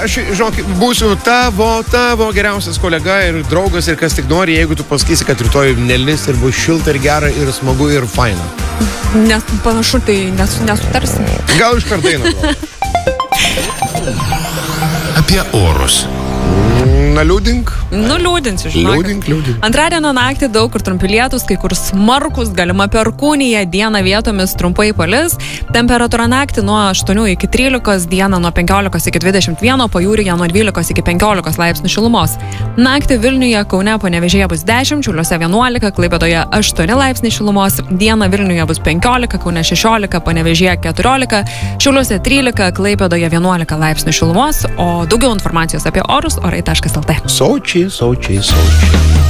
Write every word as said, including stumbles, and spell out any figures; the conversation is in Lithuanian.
aš, žinok, būsiu tavo, tavo geriausias kolega ir draugas ir kas tik nori, jeigu tu pasakysi, kad rytoj nelis ir bus šilta ir gera ir smagu ir faina. Nes panašu, tai nes, nesutarsim. Gal iš karto eina. Apie orus. Na, liūdink. Nu, liūdinsiu, žinok. Liūdink, liūdink. Antradienio naktį daug kur trumpi lietūs, kai kur smarkus, galima perkūnija, dieną vietomis trumpai palis. Temperatūra naktį nuo aštuonių iki trylikos, dieną nuo penkiolikos iki dvidešimt vieno, pajūryje nuo dvylikos iki penkiolikos laipsnių šilumos. Naktį Vilniuje, Kaune, Panevėžyje bus dešimt, Šiauliuose vienuolika, Klaipėdoje aštuoni laipsniai šilumos, dieną Vilniuje bus penkiolika, Kaune šešiolika, Panevėžyje keturiolika, Šiauliuose trylika, Klaipėdoje vienuolika laipsnių šilumos, o daugiau informacijos apie orus orai taškas el tė. Sočiai, sočiai, sočiai.